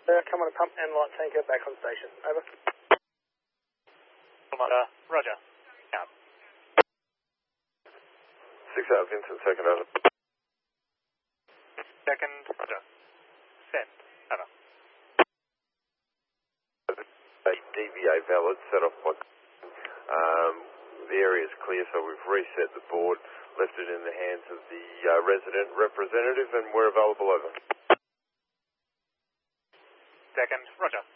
Come on, pump and light tanker back on station. Over. Roger. Out. 6 out, Vincent, second over. Second, roger. Send. Over. A DVA valid, set off by... the area is clear, so we've reset the board, left it in the hands of the resident representative, and we're available over. Second, roger.